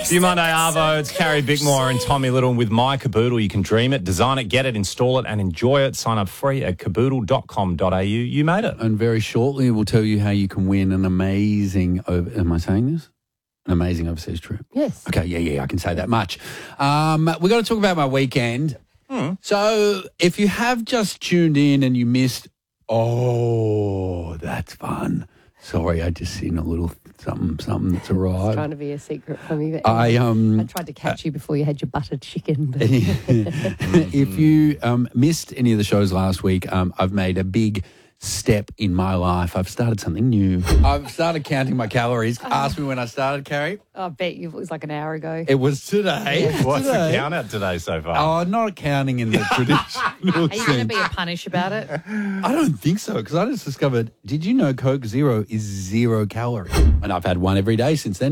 Few Monday Arvo, it's Carrie Bickmore and Tommy Little with My Caboodle. You can dream it, design it, get it, install it and enjoy it. Sign up free at caboodle.com.au. You made it. And very shortly, we'll tell you how you can win an amazing, am I saying this? An amazing overseas trip. Yes. Okay, yeah, I can say that much. We're going to talk about my weekend. So if you have just tuned in and you missed, that's fun. Sorry, I just seen a little something that's arrived. It's trying to be a secret from you. I tried to catch you before you had your buttered chicken. But if you missed any of the shows last week, I've made a big step in my life. I've started something new. I've started counting my calories. Ask me when I started, Carrie. I bet you it was like an hour ago. It was today. What's the count out today so far? Oh, not counting in the traditional Are you going to be a punish about it? I don't think so, because I just discovered, did you know Coke Zero is 0 calories? And I've had one every day since then.